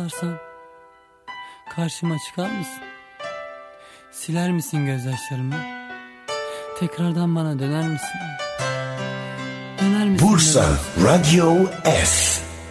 ağlarsam karşıma çıkar mısın? Siler misin gözyaşlarımı? Tekrardan bana döner misin? Döner misin? Bursa Radio S